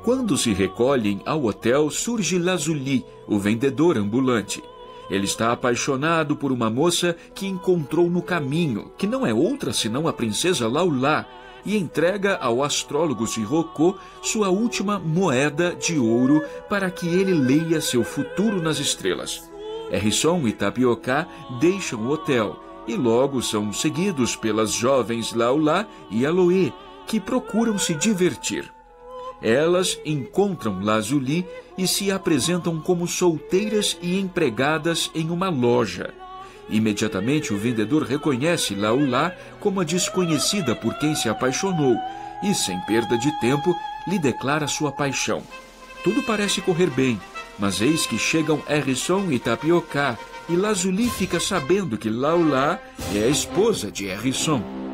Quando se recolhem ao hotel, surge Lazuli, o vendedor ambulante. Ele está apaixonado por uma moça que encontrou no caminho, que não é outra senão a princesa Laulá, e entrega ao astrólogo Sirocco sua última moeda de ouro para que ele leia seu futuro nas estrelas. Hérisson e Tapioca deixam o hotel e logo são seguidos pelas jovens Laulá e Aloé, que procuram se divertir. Elas encontram Lazuli e se apresentam como solteiras e empregadas em uma loja. Imediatamente o vendedor reconhece Laulá como a desconhecida por quem se apaixonou e, sem perda de tempo, lhe declara sua paixão. Tudo parece correr bem, mas eis que chegam Hérisson e Tapioca, e Lazuli fica sabendo que Laulá é a esposa de Hérisson.